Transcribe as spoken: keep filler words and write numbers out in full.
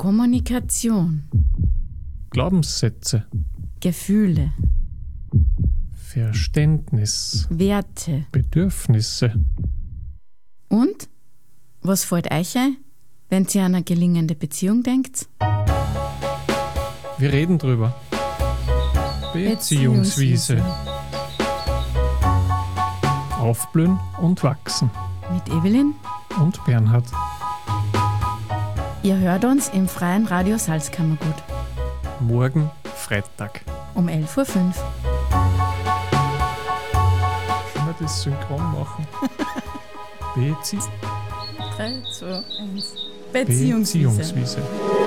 Kommunikation. Glaubenssätze. Gefühle. Verständnis. Werte. Bedürfnisse. Und? Was fällt euch ein, wenn ihr an eine gelingende Beziehung denkt? Wir reden drüber. Beziehungswiese. Aufblühen und wachsen. Mit Evelyn und Bernhard. Ihr hört uns im Freien Radio Salzkammergut. Morgen Freitag. Um elf Uhr fünf. Können wir das synchron machen? Bezie- drei, zwei, eins. Beziehungswiese. Beziehungswiese.